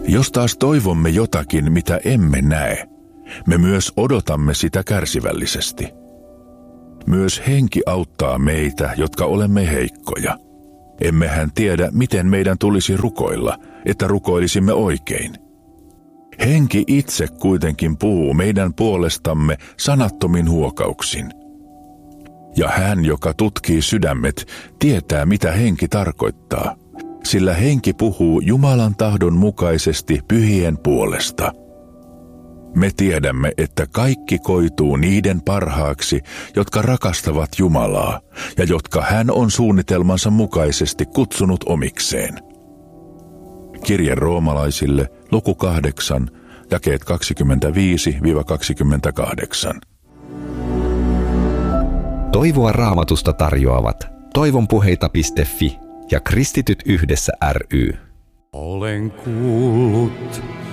Jos taas toivomme jotakin, mitä emme näe, me myös odotamme sitä kärsivällisesti. Myös henki auttaa meitä, jotka olemme heikkoja. Emmehän tiedä, miten meidän tulisi rukoilla, että rukoilisimme oikein. Henki itse kuitenkin puhuu meidän puolestamme sanattomin huokauksin. Ja hän, joka tutkii sydämet, tietää, mitä henki tarkoittaa, sillä henki puhuu Jumalan tahdon mukaisesti pyhien puolesta. Me tiedämme, että kaikki koituu niiden parhaaksi, jotka rakastavat Jumalaa ja jotka hän on suunnitelmansa mukaisesti kutsunut omikseen. Kirje roomalaisille, luku 8, jakeet 25-28. Toivoa Raamatusta tarjoavat toivonpuheita.fi ja Kristityt yhdessä ry. Olen kuullut